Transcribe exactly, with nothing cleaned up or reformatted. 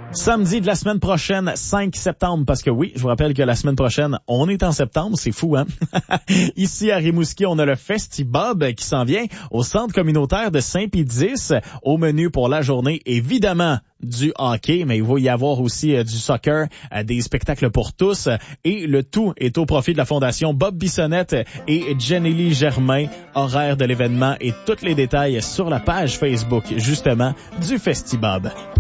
Samedi de la semaine prochaine, cinq septembre, parce que oui, je vous rappelle que la semaine prochaine, on est en septembre, c'est fou, hein? Ici à Rimouski, on a le Festi-Bob qui s'en vient au centre communautaire de Saint-Pédis. Au menu pour la journée, évidemment, du hockey, mais il va y avoir aussi euh, du soccer, euh, des spectacles pour tous, euh, et le tout est au profit de la Fondation Bob Bissonnette et Jenny Germain. Horaire de l'événement et tous les détails sur la page Facebook, justement, du Festi-Bob.